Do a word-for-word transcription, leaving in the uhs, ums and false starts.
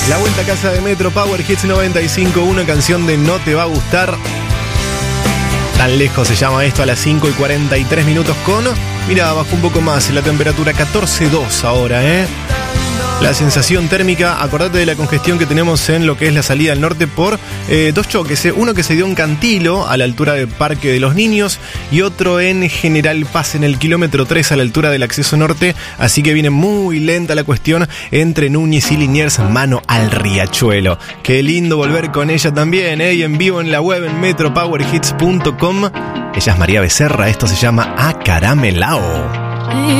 La vuelta a casa de Metro Power Hits noventa y cinco, una canción de No Te Va a Gustar. Tan lejos se llama esto, a las cinco y cuarenta y tres minutos con... Mira, bajó un poco más la temperatura, catorce dos ahora, ¿eh? La sensación térmica, acordate de la congestión que tenemos en lo que es la salida al norte por eh, dos choques, ¿eh? Uno que se dio en Cantilo, a la altura del Parque de los Niños, y otro en General Paz, en el kilómetro tres, a la altura del acceso norte. Así que viene muy lenta la cuestión entre Núñez y Liniers, mano al riachuelo. Qué lindo volver con ella también, ¿eh? Y en vivo en la web en metro power hits punto com. Ella es María Becerra, esto se llama Acaramelao.